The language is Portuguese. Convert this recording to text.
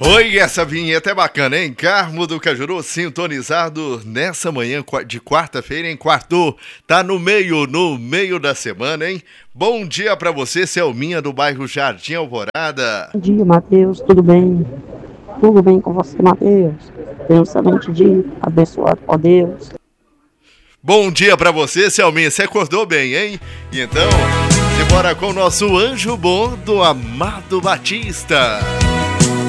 Oi, essa vinheta é bacana, hein? Carmo do Cajuru sintonizado nessa manhã de quarta-feira, hein? Quarto, tá no meio da semana, hein? Bom dia pra você, Selminha do bairro Jardim Alvorada. Bom dia, Matheus, tudo bem? Tudo bem com você, Matheus? Tenha um excelente dia, abençoado por Deus. Bom dia pra você, Selminha, você acordou bem, hein? E então, simbora com o nosso anjo bom do Amado Batista.